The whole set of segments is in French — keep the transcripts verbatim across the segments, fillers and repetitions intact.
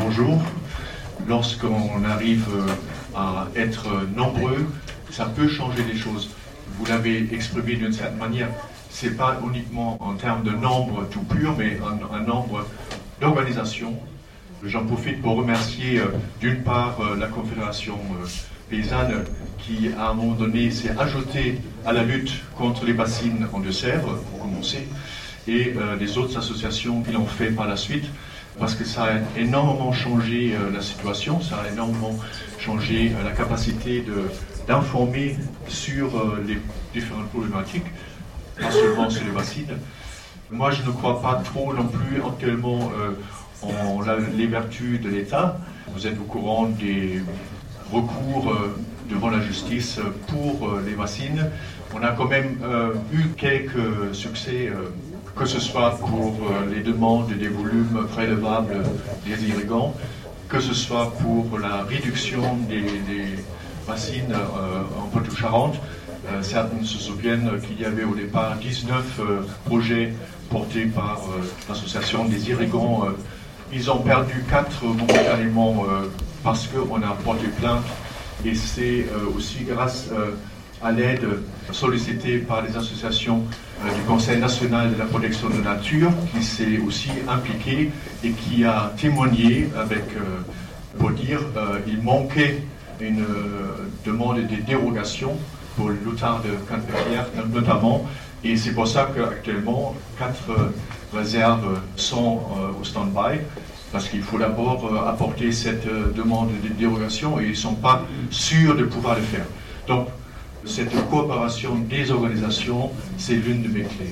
bonjour. Lorsqu'on arrive à être nombreux, ça peut changer les choses. Vous l'avez exprimé d'une certaine manière. Ce n'est pas uniquement en termes de nombre tout pur, mais un, un nombre d'organisations. J'en profite pour remercier euh, d'une part euh, la Confédération euh, paysanne qui, à un moment donné, s'est ajoutée à la lutte contre les bassines en Deux-Sèvres, pour commencer, et euh, les autres associations qui l'ont fait par la suite, parce que ça a énormément changé euh, la situation, ça a énormément changé euh, la capacité de, d'informer sur euh, les différentes problématiques, pas seulement sur les bassines. Moi, je ne crois pas trop non plus actuellement euh, en la, les vertus de l'État. Vous êtes au courant des recours euh, devant la justice pour euh, les bassines. On a quand même euh, eu quelques succès, euh, que ce soit pour euh, les demandes des volumes prélevables des irrigants, que ce soit pour la réduction des, des bassines euh, en Poitou-Charentes. Euh, certains se souviennent qu'il y avait au départ dix-neuf euh, projets portés par euh, l'association des irrigants. Euh, ils ont perdu quatre momentanément euh, parce qu'on a porté plainte. Et c'est euh, aussi grâce euh, à l'aide sollicitée par les associations euh, du Conseil national de la protection de la nature qui s'est aussi impliqué et qui a témoigné avec, euh, pour dire qu'il euh, manquait une euh, demande de dérogation pour l'outarde de Cannes-Péquière notamment. Et c'est pour ça qu'actuellement, quatre euh, réserves sont euh, au stand-by. Parce qu'il faut d'abord euh, apporter cette euh, demande de dérogation et ils ne sont pas sûrs de pouvoir le faire. Donc, cette coopération des organisations, c'est l'une de mes clés.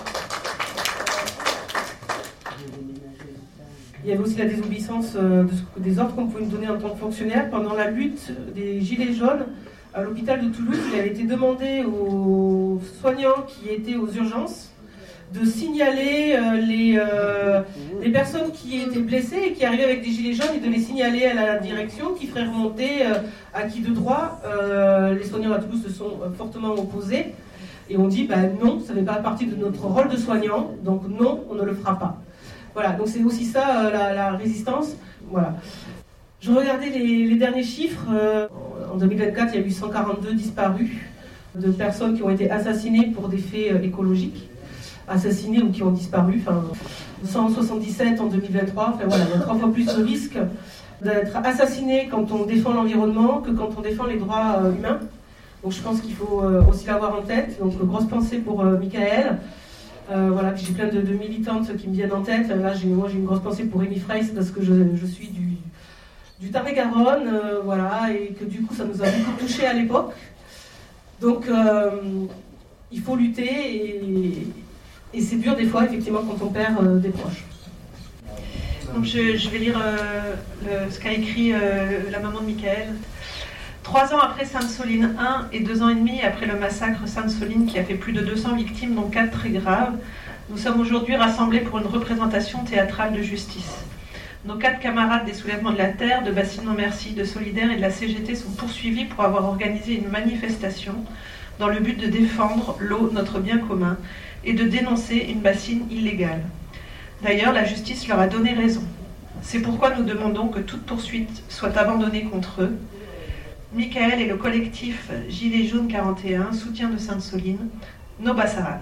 Il y avait aussi la désobéissance euh, de ce, des ordres qu'on pouvait nous donner en tant que fonctionnaire. Pendant la lutte des Gilets jaunes, à l'hôpital de Toulouse, il avait été demandé aux soignants qui étaient aux urgences de signaler euh, les, euh, les personnes qui étaient blessées et qui arrivaient avec des gilets jaunes et de les signaler à la direction qui ferait remonter euh, à qui de droit. Euh, les soignants à Toulouse se sont euh, fortement opposés et on dit ben non, ça ne fait pas partie de notre rôle de soignant, donc non, on ne le fera pas. Voilà, donc c'est aussi ça euh, la, la résistance. Voilà. Je regardais les, les derniers chiffres. Euh, en deux mille vingt-quatre, il y a eu cent quarante-deux disparus de personnes qui ont été assassinées pour des faits euh, écologiques. Assassinés ou qui ont disparu, enfin, cent soixante-dix-sept en deux mille vingt-trois, enfin voilà, il y a trois fois plus de risques d'être assassiné quand on défend l'environnement que quand on défend les droits euh, humains. Donc je pense qu'il faut euh, aussi l'avoir en tête. Donc grosse pensée pour euh, Michael. Euh, voilà, puis j'ai plein de, de militantes qui me viennent en tête. Là, j'ai, moi j'ai une grosse pensée pour Rémi Fraisse parce que je, je suis du, du Tarn-et-Garonne, euh, voilà, et que du coup ça nous a beaucoup touchés à l'époque. Donc euh, il faut lutter et Et c'est dur des fois, effectivement, quand on perd euh, des proches. Donc je, je vais lire euh, le, ce qu'a écrit euh, la maman de Michael. Trois ans après Sainte-Soline un et deux ans et demi après le massacre Sainte-Soline qui a fait plus de deux cents victimes, dont quatre très graves, nous sommes aujourd'hui rassemblés pour une représentation théâtrale de justice. Nos quatre camarades des Soulèvements de la Terre, de Bassine Non Merci, de Solidaire et de la C G T sont poursuivis pour avoir organisé une manifestation dans le but de défendre l'eau, notre bien commun, et de dénoncer une bassine illégale. D'ailleurs, la justice leur a donné raison. C'est pourquoi nous demandons que toute poursuite soit abandonnée contre eux. Michael et le collectif Gilets jaunes quarante et un, soutien de Sainte-Soline, No Bassaran.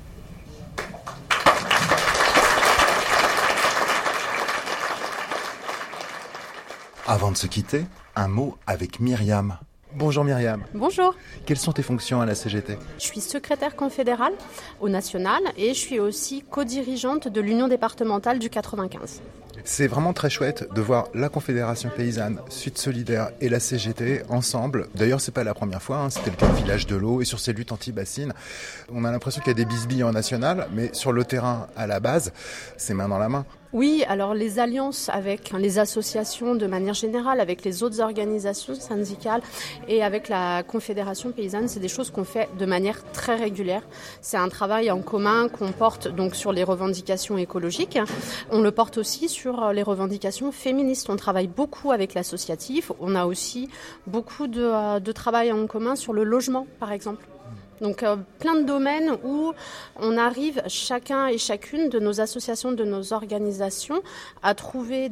Avant de se quitter, un mot avec Myriam. Bonjour Myriam. Bonjour. Quelles sont tes fonctions à la C G T ? Je suis secrétaire confédérale au national et je suis aussi co-dirigeante de l'Union départementale du quatre-vingt-quinze. C'est vraiment très chouette de voir la Confédération paysanne, Sud Solidaire et la C G T ensemble. D'ailleurs, c'est pas la première fois, hein. C'était le cas de Village de l'eau et sur ces luttes anti-bassines. On a l'impression qu'il y a des bisbilles en national, mais sur le terrain, à la base, c'est main dans la main. Oui, alors les alliances avec les associations de manière générale, avec les autres organisations syndicales et avec la Confédération paysanne, c'est des choses qu'on fait de manière très régulière. C'est un travail en commun qu'on porte donc sur les revendications écologiques. On le porte aussi sur les revendications féministes. On travaille beaucoup avec l'associatif. On a aussi beaucoup de, de travail en commun sur le logement, par exemple. Donc euh, plein de domaines où on arrive chacun et chacune de nos associations, de nos organisations à trouver